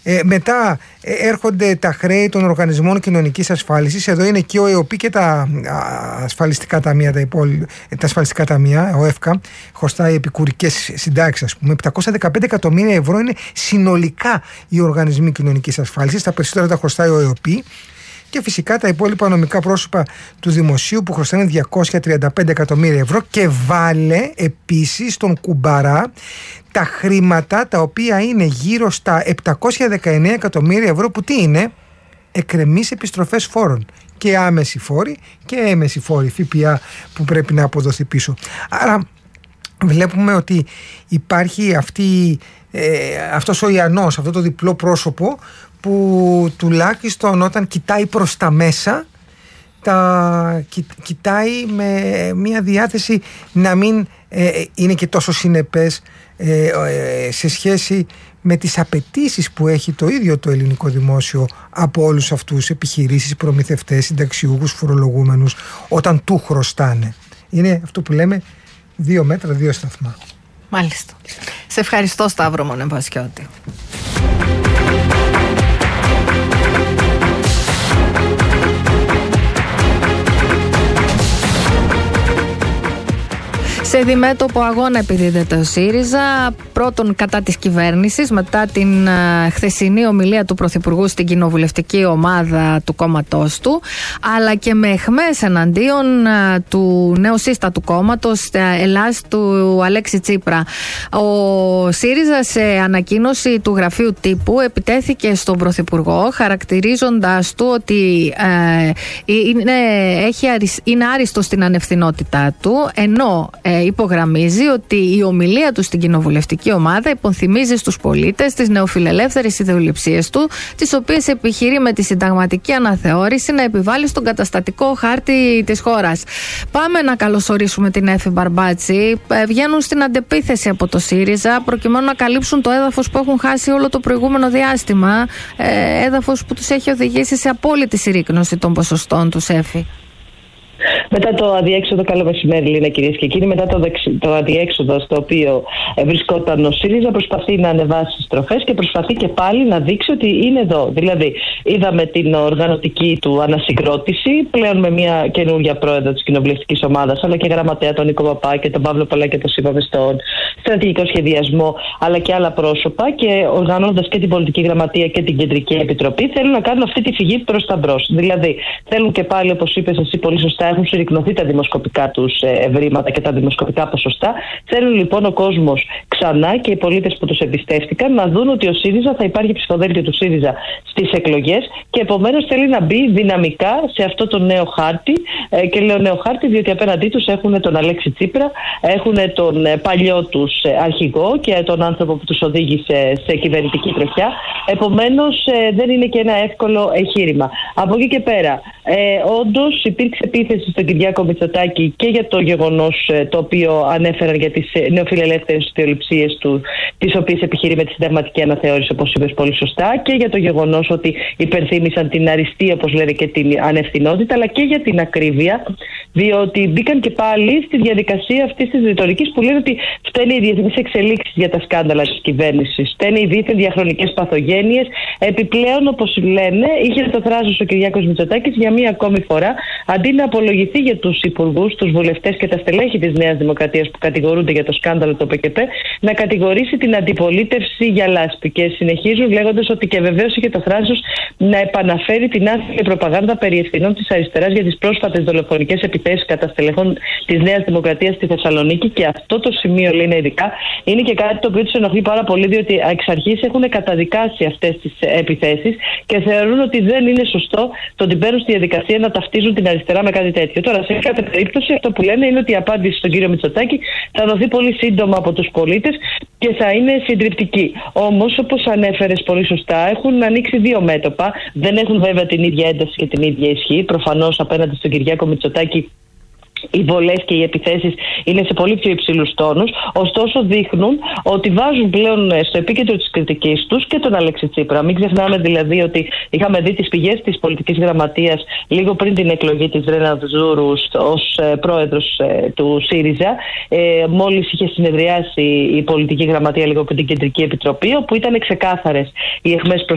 Μετά έρχονται τα χρέη των οργανισμών κοινωνικής ασφάλισης. Εδώ είναι και ο ΕΟΠΗ και τα ασφαλιστικά ταμεία, τα ασφαλιστικά ταμεία, ο ΕΦΚΑ, χρωστάει επικουρικές συντάξεις, ας πούμε. 715 εκατομμύρια ευρώ είναι συνολικά οι οργανισμοί κοινωνικής ασφάλισης. Τα περισσότερα τα χρωστάει ο ΕΟΠΗ. Και φυσικά τα υπόλοιπα νομικά πρόσωπα του δημοσίου που χρωστάνε 235 εκατομμύρια ευρώ. Και βάλε επίσης στον κουμπαρά τα χρήματα τα οποία είναι γύρω στα 719 εκατομμύρια ευρώ, που τι είναι? Εκκρεμείς επιστροφές φόρων. Και άμεση φόροι και έμεση φόροι, ΦΠΑ, που πρέπει να αποδοθεί πίσω. Άρα βλέπουμε ότι υπάρχει αυτός ο ιανός, αυτό το διπλό πρόσωπο, που τουλάχιστον όταν κοιτάει προς τα μέσα κοιτάει με μια διάθεση να μην είναι και τόσο συνεπές σε σχέση με τις απαιτήσεις που έχει το ίδιο το ελληνικό δημόσιο από όλους αυτούς, επιχειρήσεις, προμηθευτές, συνταξιούχους, φορολογούμενους, όταν του χρωστάνε. Είναι αυτό που λέμε 2 μέτρα, 2 σταθμά. Μάλιστα. Σε ευχαριστώ, Σταύρο Μονεμβασιώτη. Σε διμέτωπο αγώνα επιδίδεται ο ΣΥΡΙΖΑ, πρώτον κατά της κυβέρνησης, μετά την χθεσινή ομιλία του Πρωθυπουργού στην κοινοβουλευτική ομάδα του κόμματός του, αλλά και με αιχμές εναντίον του νεοσύστατου κόμματος Ελλάς του Αλέξη Τσίπρα. Ο ΣΥΡΙΖΑ, σε ανακοίνωση του γραφείου τύπου, επιτέθηκε στον Πρωθυπουργό, χαρακτηρίζοντας του ότι είναι άριστο στην ανευθυνότητά του, ενώ υπογραμμίζει ότι η ομιλία του στην κοινοβουλευτική ομάδα υπονθυμίζει στους πολίτες τις νεοφιλελεύθερες ιδεολειψίες του, τις οποίες επιχειρεί με τη συνταγματική αναθεώρηση να επιβάλλει στον καταστατικό χάρτη της χώρας. Πάμε να καλωσορίσουμε την Έφη Μπαρμπάτση. Βγαίνουν στην αντεπίθεση από το ΣΥΡΙΖΑ προκειμένου να καλύψουν το έδαφος που έχουν χάσει όλο το προηγούμενο διάστημα, έδαφος που τους έχει οδηγήσει σε απόλυτη συρρίκνωση των ποσοστών τους, Έφη. Μετά το αδιέξοδο, καλό μεσημέρι, Λίνα, κυρίες και κύριοι. Μετά το αδιέξοδο στο οποίο βρισκόταν ο ΣΥΡΙΖΑ, προσπαθεί να ανεβάσει στροφές και προσπαθεί και πάλι να δείξει ότι είναι εδώ. Δηλαδή, είδαμε την οργανωτική του ανασυγκρότηση, πλέον με μια καινούργια πρόεδρο της κοινοβουλευτικής ομάδας, αλλά και γραμματέα, τον Νίκο Παπά και τον Παύλο Παλάκη, το είπαμε, στον στρατηγικό σχεδιασμό, αλλά και άλλα πρόσωπα, και οργανώνοντας και την πολιτική γραμματεία και την κεντρική επιτροπή, θέλουν να κάνουν αυτή τη φυγή προς τα μπρος. Δηλαδή, θέλουν και πάλι, όπως είπες εσύ πολύ σωστά, έχουν συρρικνωθεί τα δημοσκοπικά τους ευρήματα και τα δημοσκοπικά ποσοστά. Θέλουν λοιπόν ο κόσμος ξανά, και οι πολίτες που τους εμπιστεύτηκαν, να δουν ότι ο ΣΥΡΙΖΑ θα υπάρχει ψηφοδέλτιο του ΣΥΡΙΖΑ στις εκλογές, και επομένως θέλει να μπει δυναμικά σε αυτό το νέο χάρτη. Και λέω νέο χάρτη διότι απέναντί τους έχουν τον Αλέξη Τσίπρα, έχουν τον παλιό τους αρχηγό και τον άνθρωπο που τους οδήγησε σε κυβερνητική τροχιά. Επομένως δεν είναι και ένα εύκολο εγχείρημα. Από εκεί και πέρα, όντως υπήρξε επίθεση στον Κυριάκο Μητσοτάκη και για το γεγονός το οποίο ανέφεραν για τις νεοφιλελεύθερες ιδεολειψίες του, τις οποίες επιχειρεί με τη συνταγματική αναθεώρηση, όπως είπες πολύ σωστά, και για το γεγονός ότι υπενθύμησαν την αριστεία, όπως λένε, και την ανευθυνότητα, αλλά και για την ακρίβεια, διότι μπήκαν και πάλι στη διαδικασία αυτής της ρητορικής που λένε ότι φταίνε οι διεθνείς εξελίξεις για τα σκάνδαλα της κυβέρνησης, φταίνε οι δίθεν διαχρονικές παθογένειες. Επιπλέον, όπως λένε, είχε το θράσος ο Κυριάκος Μητσοτάκης για μία ακόμη φορά, αντί να απολογηθεί για τους υπουργούς, τους βουλευτές και τα στελέχη της Νέας Δημοκρατίας που κατηγορούνται για το σκάνδαλο του ΠΚΠ, να κατηγορήσει την αντιπολίτευση για λάσπη. Και συνεχίζουν λέγοντας ότι και βεβαίως είχε το θράσος να επαναφέρει την άθλια προπαγάνδα περί ευθυνών της αριστεράς για τις πρόσφατες δολοφονικές επιθέσεις κατά στελεχών της Νέας Δημοκρατίας στη Θεσσαλονίκη. Και αυτό το σημείο, λένε, ειδικά είναι και κάτι το οποίο τους ενοχλεί πάρα πολύ, διότι εξ αρχής έχουν καταδικάσει αυτές τις επιθέσεις και θεωρούν ότι δεν είναι σωστό το ότι μπαίνουν στη διαδικασία να ταυτίζουν την αριστερά με κάτι τέτοιο. Τώρα, σε κάθε περίπτωση, αυτό που λένε είναι ότι η απάντηση στον κύριο Μητσοτάκη θα δοθεί πολύ σύντομα από τους πολίτες και θα είναι συντριπτική. Όμως, όπως ανέφερες πολύ σωστά, έχουν ανοίξει δύο μέτωπα. Δεν έχουν βέβαια την ίδια ένταση και την ίδια ισχύ. Προφανώς, απέναντι στον Κυριάκο Μητσοτάκη, οι βολές και οι επιθέσεις είναι σε πολύ πιο υψηλούς τόνους, ωστόσο δείχνουν ότι βάζουν πλέον στο επίκεντρο της κριτικής τους και τον Αλέξη Τσίπρα. Μην ξεχνάμε δηλαδή ότι είχαμε δει τις πηγές της πολιτικής γραμματείας λίγο πριν την εκλογή της Ρένα Ζούρου ως πρόεδρος του ΣΥΡΙΖΑ. Μόλις είχε συνεδριάσει η πολιτική γραμματεία λίγο πριν την Κεντρική Επιτροπή, όπου ήταν ξεκάθαρες οι αιχμές προς